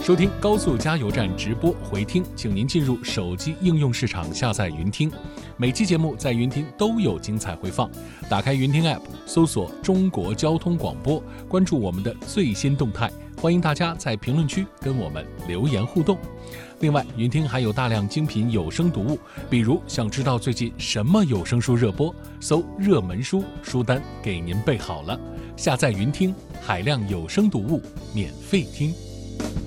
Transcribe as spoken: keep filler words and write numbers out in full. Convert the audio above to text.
收听高速加油站直播回听，请您进入手机应用市场下载云听。每期节目在云听都有精彩回放，打开云听 App， 搜索中国交通广播，关注我们的最新动态。欢迎大家在评论区跟我们留言互动。另外，云听还有大量精品有声读物，比如想知道最近什么有声书热播，搜热门书，书单给您备好了。下载云听，海量有声读物，免费听。